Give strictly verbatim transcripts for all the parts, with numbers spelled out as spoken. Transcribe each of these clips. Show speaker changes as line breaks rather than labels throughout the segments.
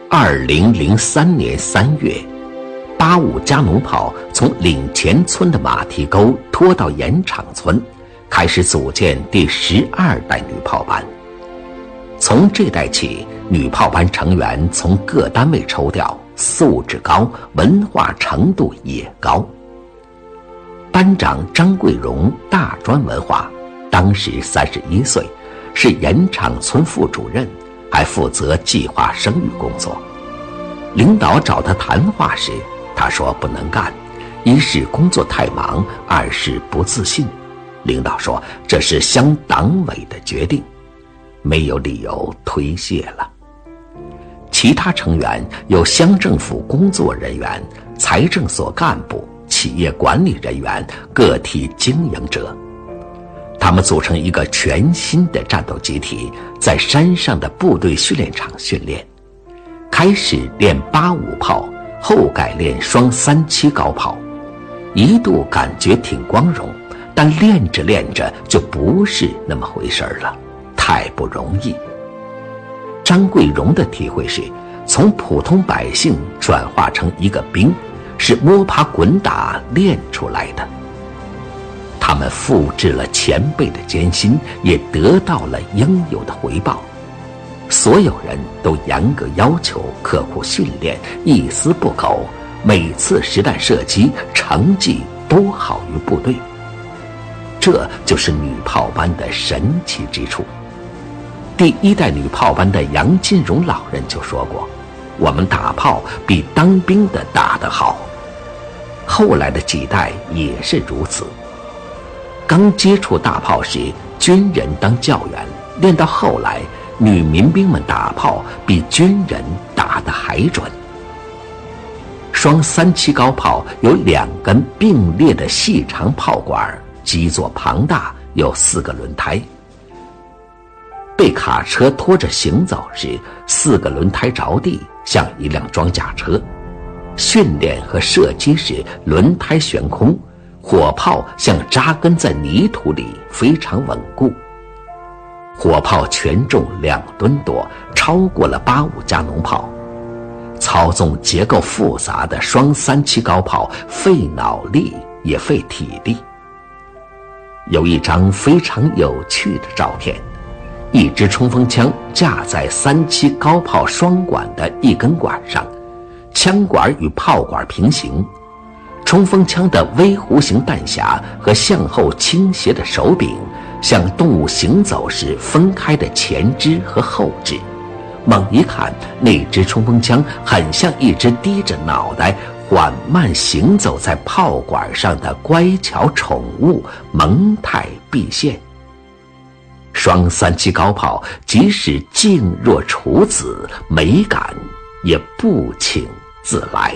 二零零三年三月，八五加农炮从岭前村的马蹄沟拖到盐场村，开始组建第十二代女炮班。从这代起，女炮班成员从各单位抽调，素质高，文化程度也高。班长张桂荣大专文化，当时三十一岁，是盐场村副主任，还负责计划生育工作。领导找他谈话时，他说不能干，一是工作太忙，二是不自信。领导说这是乡党委的决定，没有理由推卸了。其他成员有乡政府工作人员、财政所干部、企业管理人员、个体经营者，他们组成一个全新的战斗集体，在山上的部队训练场训练。开始练八五炮，后改练双三七高炮，一度感觉挺光荣，但练着练着就不是那么回事了，太不容易。张桂荣的体会是，从普通百姓转化成一个兵，是摸爬滚打练出来的。他们复制了前辈的艰辛，也得到了应有的回报。所有人都严格要求，刻苦训练，一丝不苟，每次实弹射击成绩都好于部队。这就是女炮班的神奇之处。第一代女炮班的杨金荣老人就说过，我们打炮比当兵的打得好。后来的几代也是如此。刚接触大炮时，军人当教员，练到后来，女民兵们打炮比军人打得还准。双三七高炮有两根并列的细长炮管，基座庞大，有四个轮胎。被卡车拖着行走时，四个轮胎着地，像一辆装甲车。训练和射击时，轮胎悬空，火炮像扎根在泥土里，非常稳固。火炮全重两吨多，超过了八五加农炮。操纵结构复杂的双三七高炮，费脑力也费体力。有一张非常有趣的照片，一支冲锋枪架在三七高炮双管的一根管上，枪管与炮管平行，冲锋枪的微弧形弹匣和向后倾斜的手柄，像动物行走时分开的前肢和后肢。猛一看，那支冲锋枪很像一只低着脑袋缓慢行走在炮管上的乖巧宠物蒙太毕现。双三七高炮即使静若处子，美感也不请自来。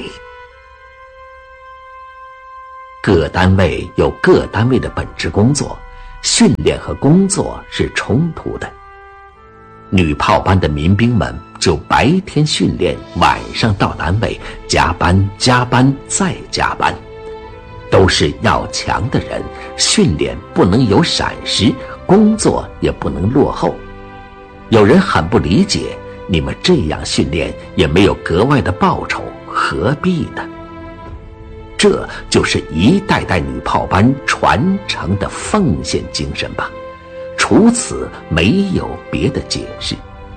各单位有各单位的本职工作，训练和工作是冲突的。女炮班的民兵们就白天训练，晚上到单位加班加班再加班，都是要强的人，训练不能有闪失，工作也不能落后。有人很不理解，你们这样训练也没有格外的报酬，何必呢？这就是一代代女炮班传承的奉献精神吧，除此没有别的解释。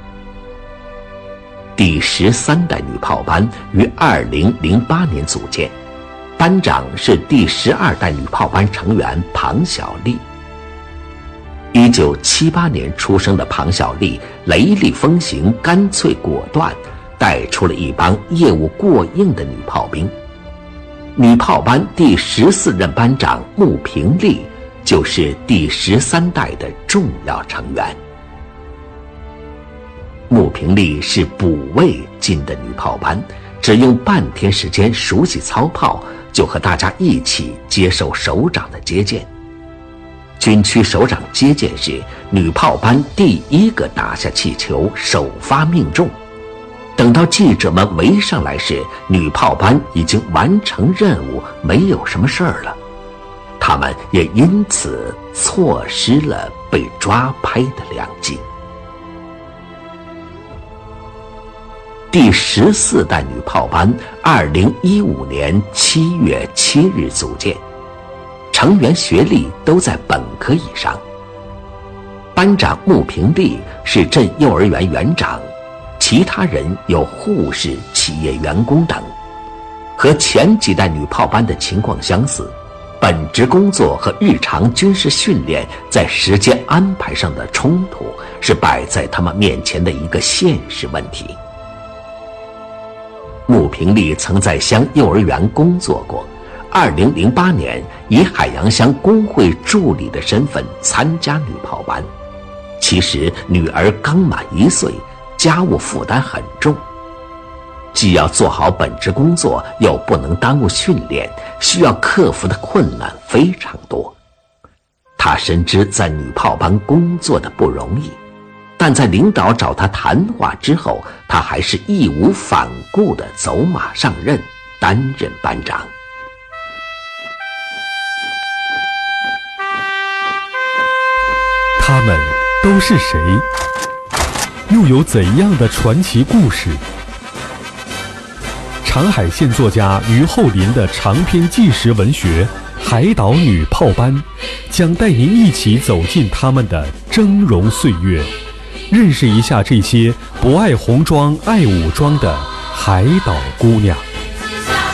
第十三代女炮班于二零零八年组建，班长是第十二代女炮班成员庞小丽。一九七八年出生的庞小丽雷厉风行，干脆果断，带出了一帮业务过硬的女炮兵。女炮班第十四任班长穆平丽就是第十三代的重要成员。穆平丽是补位进的女炮班，只用半天时间熟悉操炮，就和大家一起接受首长的接见。军区首长接见时，女炮班第一个打下气球，首发命中。等到记者们围上来时，女炮班已经完成任务，没有什么事儿了。他们也因此错失了被抓拍的良机。 第十四代女炮班二零一五年七月七日组建，成员学历都在本科以上。班长穆平利是镇幼儿园园长，其他人有护士、企业员工等。和前几代女炮班的情况相似，本职工作和日常军事训练在时间安排上的冲突是摆在他们面前的一个现实问题。穆平利曾在乡幼儿园工作过，二零零八年以海洋乡工会助理的身份参加女炮班。其实女儿刚满一岁，家务负担很重，既要做好本职工作，又不能耽误训练，需要克服的困难非常多。他深知在女炮班工作的不容易，但在领导找他谈话之后，他还是义无反顾地走马上任，担任班长。
他们都是谁？又有怎样的传奇故事？长海县作家于厚林的长篇纪实文学《海岛女炮班》将带您一起走进他们的峥嵘岁月，认识一下这些不爱红装爱武装的海岛姑娘。